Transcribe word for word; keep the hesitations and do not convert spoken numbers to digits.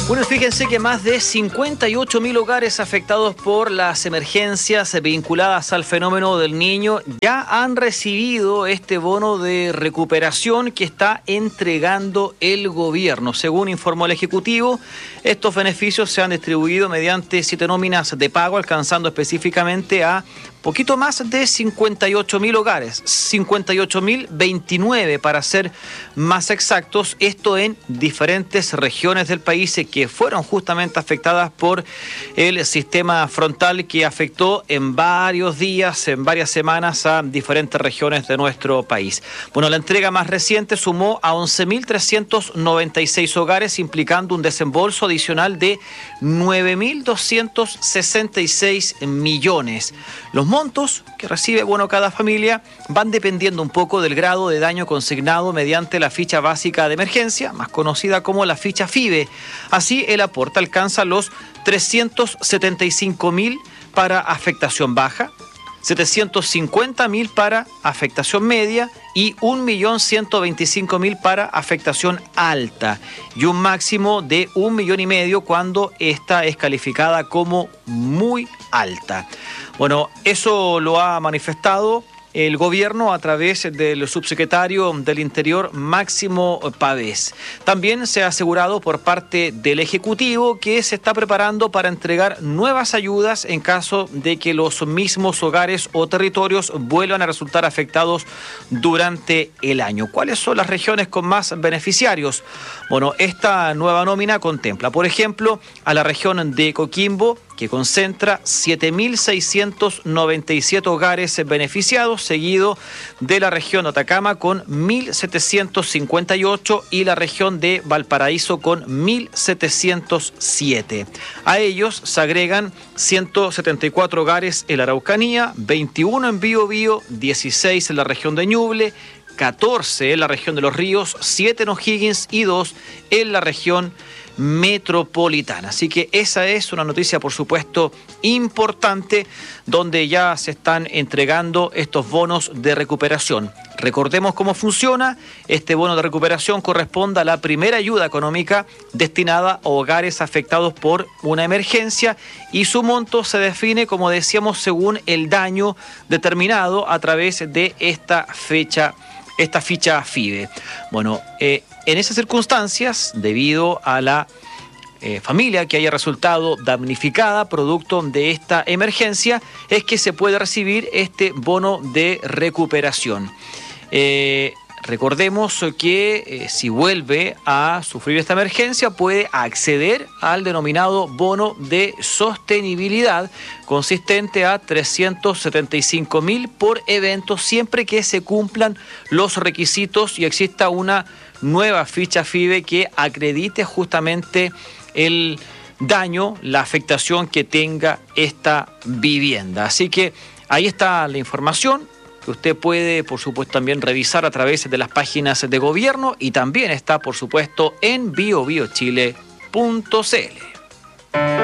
Bueno, fíjense que más de cincuenta y ocho mil hogares afectados por las emergencias vinculadas al fenómeno del Niño ya han recibido este bono de recuperación que está entregando el gobierno. Según informó el Ejecutivo, estos beneficios se han distribuido mediante siete nóminas de pago, alcanzando específicamente a poquito más de cincuenta y ocho mil hogares, cincuenta y ocho mil veintinueve para ser más exactos, esto en diferentes regiones del país que fueron justamente afectadas por el sistema frontal que afectó en varios días, en varias semanas a diferentes regiones de nuestro país. Bueno, la entrega más reciente sumó a once mil trescientos noventa y seis hogares, implicando un desembolso adicional de nueve mil doscientos sesenta y seis millones. Los montos que recibe, bueno, cada familia van dependiendo un poco del grado de daño consignado mediante la ficha básica de emergencia, más conocida como la ficha FIBE. Así, el aporte alcanza los trescientos setenta y cinco mil para afectación baja, setecientos cincuenta mil para afectación media y un millón ciento veinticinco mil para afectación alta y un máximo de un millón y medio cuando esta es calificada como muy alta. Bueno, eso lo ha manifestado el gobierno a través del subsecretario del Interior, Máximo Pavés. También se ha asegurado por parte del Ejecutivo que se está preparando para entregar nuevas ayudas en caso de que los mismos hogares o territorios vuelvan a resultar afectados durante el año. ¿Cuáles son las regiones con más beneficiarios? Bueno, esta nueva nómina contempla, por ejemplo, a la región de Coquimbo, que concentra siete mil seiscientos noventa y siete hogares beneficiados, seguido de la región de Atacama con mil setecientos cincuenta y ocho y la región de Valparaíso con mil setecientos siete. A ellos se agregan ciento setenta y cuatro hogares en la Araucanía, veintiuno en Biobío, dieciséis en la región de Ñuble, catorce en la región de Los Ríos, siete en O'Higgins y dos en la región metropolitana. Así que esa es una noticia, por supuesto, importante, donde ya se están entregando estos bonos de recuperación. Recordemos cómo funciona. Este bono de recuperación corresponde a la primera ayuda económica destinada a hogares afectados por una emergencia y su monto se define, como decíamos, según el daño determinado a través de esta fecha esta ficha FIBE. Bueno, eh, en esas circunstancias, debido a la eh, familia que haya resultado damnificada producto de esta emergencia, es que se puede recibir este bono de recuperación. Eh, Recordemos que eh, si vuelve a sufrir esta emergencia puede acceder al denominado bono de sostenibilidad, consistente a trescientos setenta y cinco mil por evento, siempre que se cumplan los requisitos y exista una nueva ficha FIBE que acredite justamente el daño, la afectación que tenga esta vivienda. Así que ahí está la información que usted puede, por supuesto, también revisar a través de las páginas de gobierno y también está, por supuesto, en bio bio chile punto c l.